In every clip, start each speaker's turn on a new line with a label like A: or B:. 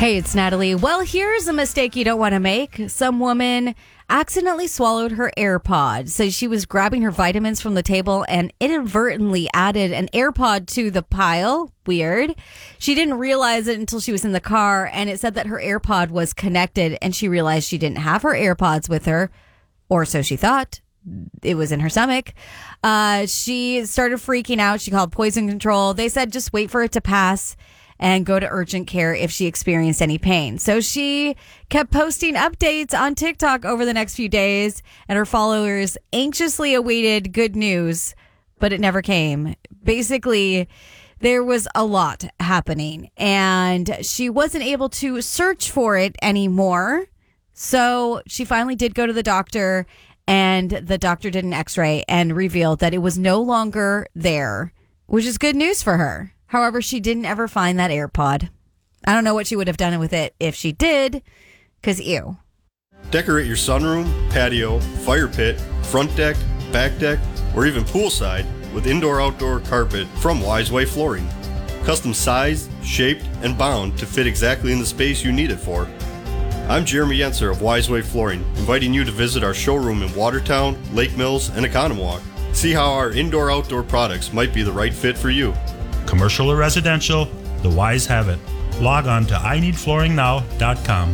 A: Hey, it's Natalie. Well, here's a mistake you don't want to make. Some woman accidentally swallowed her AirPod. So she was grabbing her vitamins from the table and inadvertently added an AirPod to the pile. Weird. She didn't realize it until she was in the car, and it said that her AirPod was connected, and she realized she didn't have her AirPods with her, or so she thought. It was in her stomach. She started freaking out. She called poison control. They said just wait for it to pass and go to urgent care if she experienced any pain. So she kept posting updates on TikTok over the next few days, and her followers anxiously awaited good news, but it never came. Basically, there was a lot happening, and she wasn't able to search for it anymore. So she finally did go to the doctor, and the doctor did an x-ray and revealed that it was no longer there, which is good news for her. However, she didn't ever find that AirPod. I don't know what she would have done with it if she did, because ew.
B: Decorate your sunroom, patio, fire pit, front deck, back deck, or even poolside with indoor-outdoor carpet from Wiseway Flooring. Custom sized, shaped, and bound to fit exactly in the space you need it for. I'm Jeremy Yenser of Wiseway Flooring, inviting you to visit our showroom in Watertown, Lake Mills, and Economowoc. See how our indoor-outdoor products might be the right fit for you.
C: Commercial or residential, the Wise have it. Log on to ineedflooringnow.com.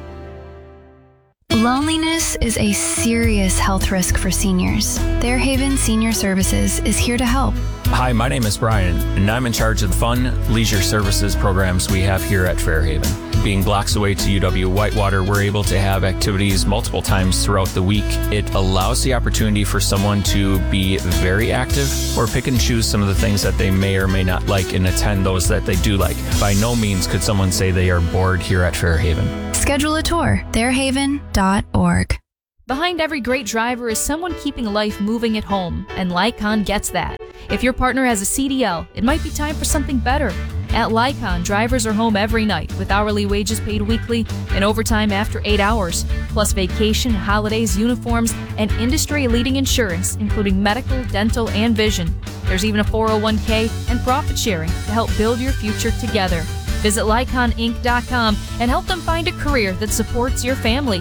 D: Loneliness is a serious health risk for seniors. Fairhaven Senior Services is here to help.
E: Hi, my name is Brian, and I'm in charge of the fun leisure services programs we have here at Fairhaven. Being blocks away to UW Whitewater, we're able to have activities multiple times throughout the week. It allows the opportunity for someone to be very active or pick and choose some of the things that they may or may not like and attend those that they do like. By no means could someone say they are bored here at Fairhaven.
D: Schedule a tour, fairhaven.org.
F: Behind every great driver is someone keeping life moving at home, and Lycon gets that. If your partner has a CDL, it might be time for something better. At Lycon, drivers are home every night with hourly wages paid weekly and overtime after 8 hours, plus vacation, holidays, uniforms, and industry-leading insurance, including medical, dental, and vision. There's even a 401k and profit sharing to help build your future together. Visit LyconInc.com and help them find a career that supports your family.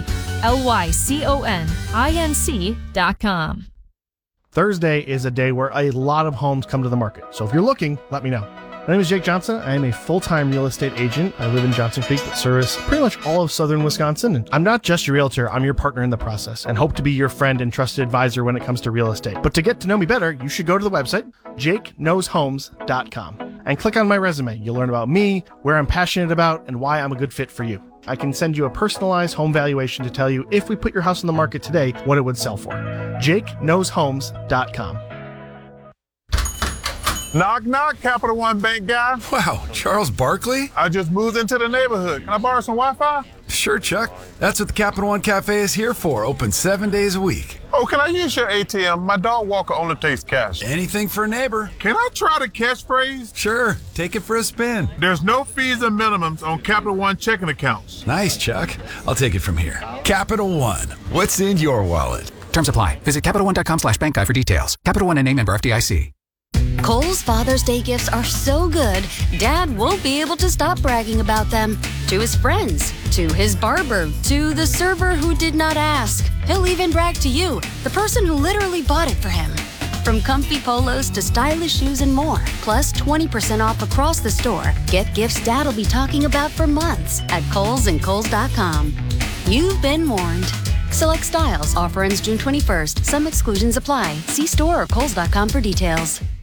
F: LYCONINC.com.
G: Thursday is a day where a lot of homes come to the market. So if you're looking, let me know. My name is Jake Johnson. I am a full-time real estate agent. I live in Johnson Creek that service pretty much all of southern Wisconsin. And I'm not just your realtor, I'm your partner in the process and hope to be your friend and trusted advisor when it comes to real estate. But to get to know me better, you should go to the website, jakeknowshomes.com, and click on my resume. You'll learn about me, where I'm passionate about, and why I'm a good fit for you. I can send you a personalized home valuation to tell you if we put your house on the market today, what it would sell for. jakeknowshomes.com.
H: Knock, knock, Capital One Bank guy.
I: Wow, Charles Barkley?
H: I just moved into the neighborhood. Can I borrow some Wi-Fi?
I: Sure, Chuck. That's what the Capital One Cafe is here for. Open 7 days a week.
H: Oh, can I use your ATM? My dog walker only takes cash.
I: Anything for a neighbor.
H: Can I try the catchphrase?
I: Sure, take it for a spin.
H: There's no fees and minimums on Capital One checking accounts.
I: Nice, Chuck. I'll take it from here. Capital One. What's in your wallet?
J: Terms apply. Visit CapitalOne.com/bank guide for details. Capital One and name member FDIC.
K: Kohl's Father's Day gifts are so good, Dad won't be able to stop bragging about them. To his friends, to his barber, to the server who did not ask. He'll even brag to you, the person who literally bought it for him. From comfy polos to stylish shoes and more, plus 20% off across the store. Get gifts Dad'll be talking about for months at Kohl's and Kohl's.com. You've been warned. Select styles. Offer ends June 21st. Some exclusions apply. See store or Kohl's.com for details.